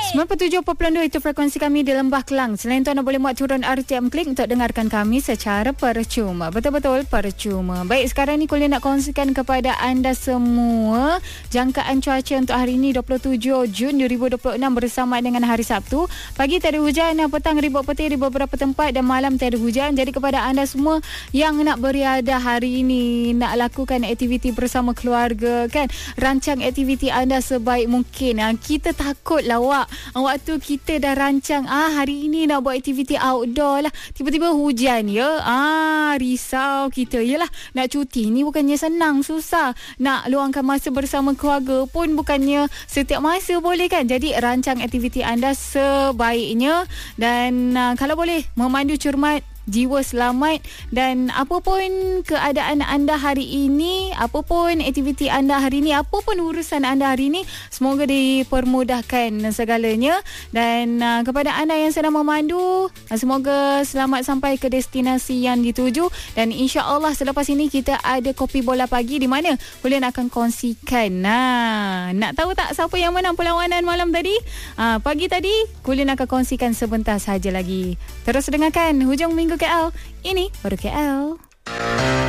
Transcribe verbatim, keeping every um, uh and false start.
sembilan puluh tujuh perpuluhan dua itu frekuensi kami di Lembah Kelang. Selain itu anda boleh muat turun R T M Klik untuk dengarkan kami secara percuma. Betul-betul percuma. Baik, sekarang ni Kuliah nak kongsikan kepada anda semua jangkaan cuaca untuk hari ini dua puluh tujuh Jun dua ribu dua puluh enam bersama dengan hari Sabtu. Pagi tiada hujan, petang ribut petir di beberapa tempat dan malam tiada hujan. Jadi kepada anda semua yang nak beriadah hari ini, nak lakukan aktiviti bersama keluarga kan, rancang aktiviti anda sebaik mungkin. Ha, kita takut lah awak. Waktu kita dah rancang ah hari ini nak buat aktiviti outdoor lah, tiba-tiba hujan ya. Ah risau kita. Yalah, nak cuti ni bukannya senang, susah. Nak luangkan masa bersama keluarga pun bukannya setiap masa boleh kan. Jadi rancang aktiviti anda sebaiknya dan uh, kalau boleh memandu cermat, jiwa selamat, dan apapun keadaan anda hari ini, apapun aktiviti anda hari ini, apapun urusan anda hari ini, semoga dipermudahkan segalanya. Dan uh, kepada anda yang sedang memandu, uh, semoga selamat sampai ke destinasi yang dituju. Dan insya-Allah selepas ini kita ada kopi bola pagi di mana Kuliah akan kongsikan. Nah, nak tahu tak siapa yang menang perlawanan malam tadi? Uh, pagi tadi Kuliah akan kongsikan sebentar saja lagi. Terus dengarkan hujung minggu K L. Ini baru K L.